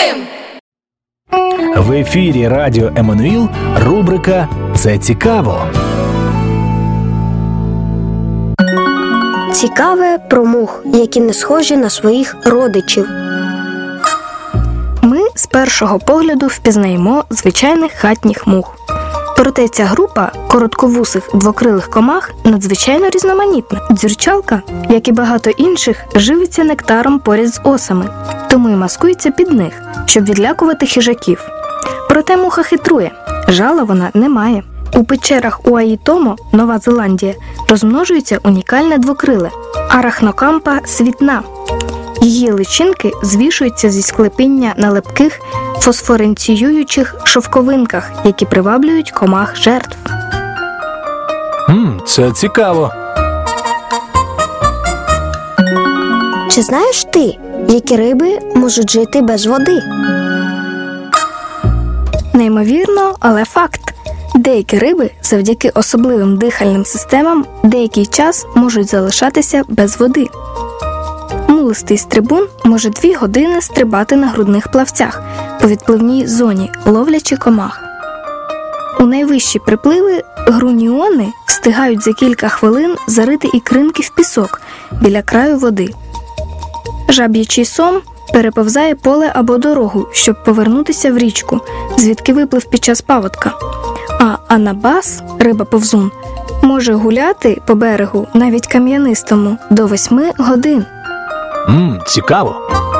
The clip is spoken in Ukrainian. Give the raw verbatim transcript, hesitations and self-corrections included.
відкритим! В ефірі Радіо Еммануїл рубрика «Це цікаво». Цікаве про мух, які не схожі на своїх родичів. Ми з першого погляду впізнаємо звичайних хатніх мух. Проте ця група коротковусих двокрилих комах надзвичайно різноманітна. Дзюрчалка, як і багато інших, живиться нектаром поряд з осами, тому і маскується під них, щоб відлякувати хижаків. Проте муха хитрує, жала вона не має. У печерах Уаїтомо, Нова Зеландія, розмножується унікальне двокриле – арахнокампа світна. Її личинки звішуються зі склепіння на липких фосфоренціюючих шовковинках, які приваблюють комах жертв. Мм, це цікаво. Чи знаєш ти, які риби можуть жити без води? Неймовірно, але факт. Деякі риби завдяки особливим дихальним системам деякий час можуть залишатися без води. Мулистий стрибун може дві години стрибати на грудних плавцях по відпливній зоні, ловлячи комах. У найвищі припливи груніони встигають за кілька хвилин зарити ікринки в пісок біля краю води. Жаб'ячий сом переповзає поле або дорогу, щоб повернутися в річку, звідки виплив під час паводка. А анабас, риба-повзун, може гуляти по берегу, навіть кам'янистому, до восьми годин. Мм, цікаво.